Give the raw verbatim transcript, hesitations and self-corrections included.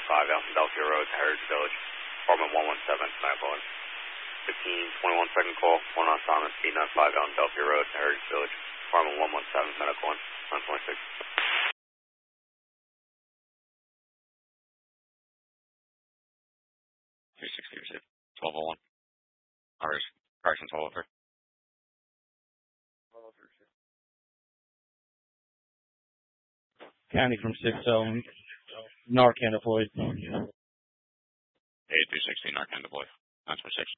five out from Delphi Road to Heritage Village. Department one one seven, medical in. fifteen twenty-one second call, one on Simon, speed nine five out from Delphi Road to Heritage Village. Department one one seven, medical in. nine twenty-six. three sixty received. twelve oh one. Ours. Correction twelve oh three. County from six oh. Narcan deployed. eight three sixty, Narcan deployed. nine twenty-six.